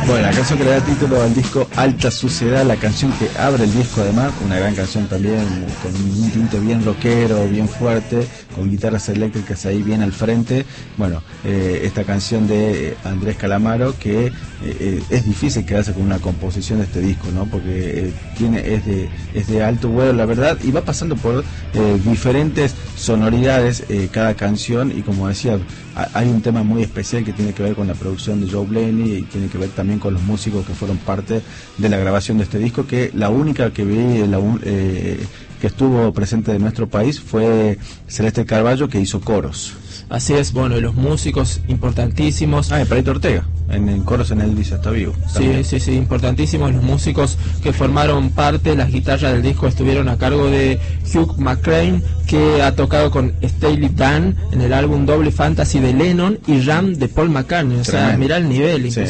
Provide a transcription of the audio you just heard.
Bueno, la canción que le da título al disco Alta Suciedad, la canción que abre el disco, además, una gran canción también, con un tinte bien rockero, bien fuerte, con guitarras eléctricas ahí bien al frente. Bueno, esta canción de Andrés Calamaro, que es difícil quedarse con una composición de este disco, ¿no? Porque es de alto vuelo, la verdad, y va pasando por diferentes sonoridades cada canción, y como decía, hay un tema muy especial que tiene que ver con la producción de Joe Blaney y tiene que ver también con los músicos que fueron parte de la grabación de este disco, que la única que vi, que estuvo presente de nuestro país fue Celeste Carballo, que hizo coros. Así es, bueno, y los músicos importantísimos. Palito Ortega, en coros en él dice está vivo. Sí, importantísimos los músicos que formaron parte. Las guitarras del disco estuvieron a cargo de Hugh McCrane, que ha tocado con Steely Dan en el álbum Double Fantasy de Lennon y Ram de Paul McCartney. O sea, mirá el nivel, impresionante.